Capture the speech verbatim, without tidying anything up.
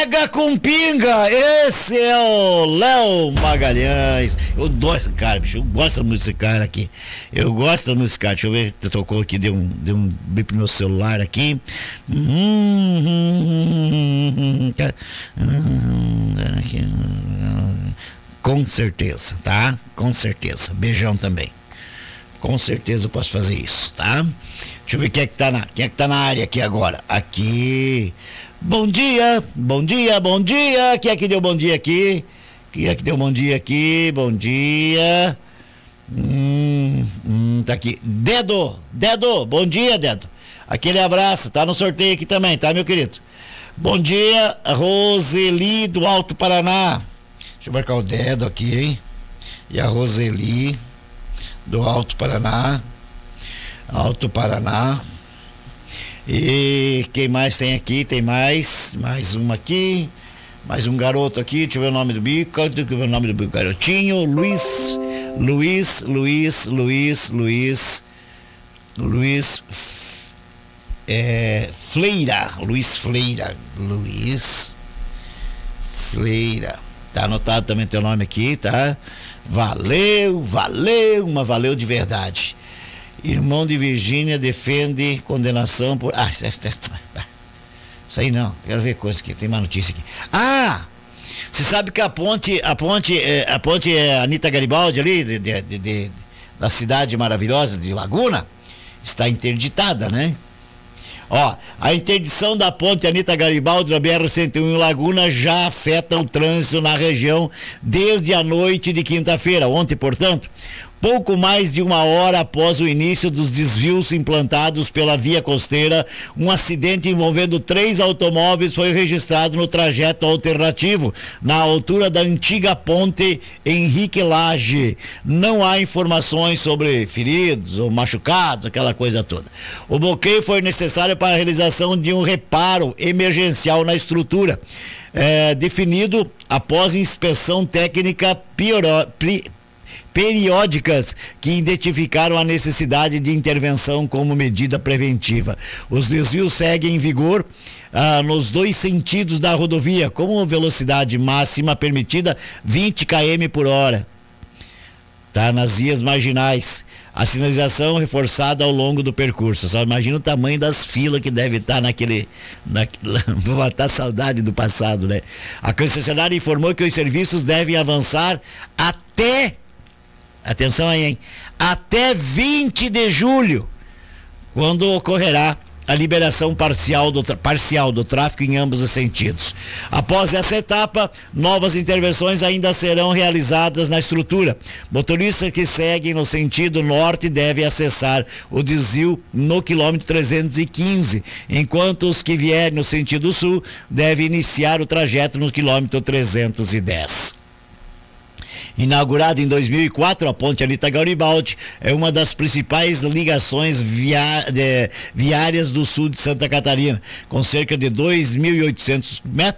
Pega com pinga, esse é o Léo Magalhães. Eu gosto, cara, bicho, eu gosto muito desse cara aqui. Eu gosto da música, deixa eu ver, tocou aqui, deu um, deu um bip no meu celular aqui. Com certeza, tá? Com certeza. Beijão também. Com certeza eu posso fazer isso, tá? Deixa eu ver quem é que tá na, quem é que tá na área aqui agora. Aqui. Bom dia, bom dia, bom dia. Quem é que deu bom dia aqui? Quem é que deu bom dia aqui? Bom dia. Hum, hum, tá aqui. Dedo, Dedo, bom dia, Dedo. Aquele abraço, tá no sorteio aqui também, tá, meu querido? Bom dia, Roseli do Alto Paraná. Deixa eu marcar o Dedo aqui, hein? E a Roseli do Alto Paraná. Alto Paraná. E quem mais tem aqui? Tem mais, mais uma aqui, mais um garoto aqui, deixa eu ver o nome do bico, deixa eu ver o nome do garotinho, Luiz, Luiz, Luiz, Luiz, Luiz, Luiz, é, Fleira, Luiz Fleira, Luiz Fleira, tá anotado também teu nome aqui, tá? Valeu, valeu, mas valeu de verdade. Irmão de Virgínia defende condenação por... Ah, isso, isso aí não, quero ver coisa aqui, tem uma notícia aqui. Ah, você sabe que a ponte, a ponte, a ponte Anita Garibaldi ali, de, de, de, de, da cidade maravilhosa de Laguna, está interditada, né? Ó, a interdição da ponte Anita Garibaldi na B R cento e um em Laguna já afeta o trânsito na região desde a noite de quinta-feira, ontem, portanto. Pouco mais de uma hora após o início dos desvios implantados pela via costeira, um acidente envolvendo três automóveis foi registrado no trajeto alternativo, na altura da antiga ponte Henrique Lage. Não há informações sobre feridos ou machucados, aquela coisa toda. O bloqueio foi necessário para a realização de um reparo emergencial na estrutura, é, definido após inspeção técnica pior, pri, periódicas que identificaram a necessidade de intervenção como medida preventiva. Os desvios seguem em vigor ah, nos dois sentidos da rodovia, com velocidade máxima permitida vinte quilômetros por hora. Tá nas vias marginais. A sinalização reforçada ao longo do percurso. Só imagina o tamanho das filas que deve estar naquele. naquele vou matar saudade do passado, né? A concessionária informou que os serviços devem avançar até. Atenção aí, hein? Até vinte de julho, quando ocorrerá a liberação parcial do, parcial do tráfego em ambos os sentidos. Após essa etapa, novas intervenções ainda serão realizadas na estrutura. Motoristas que seguem no sentido norte devem acessar o desvio no quilômetro trezentos e quinze, enquanto os que vierem no sentido sul devem iniciar o trajeto no quilômetro trezentos e dez. Inaugurada em dois mil e quatro, a ponte Anita Garibaldi é uma das principais ligações via, de, viárias do sul de Santa Catarina, com cerca de dois mil e oitocentos metros